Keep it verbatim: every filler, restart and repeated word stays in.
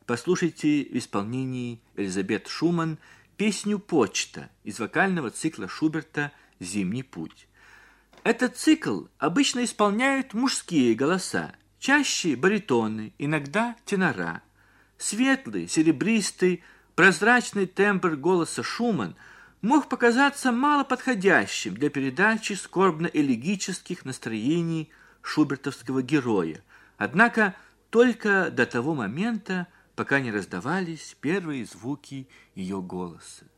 Послушайте в исполнении Элизабет Шуман песню «Почта» из вокального цикла Шуберта «Зимний путь». Этот цикл обычно исполняют мужские голоса, чаще баритоны, иногда тенора. Светлый, серебристый, прозрачный тембр голоса Шуман мог показаться малоподходящим для передачи скорбно-элегических настроений шубертовского героя, однако только до того момента, пока не раздавались первые звуки ее голоса.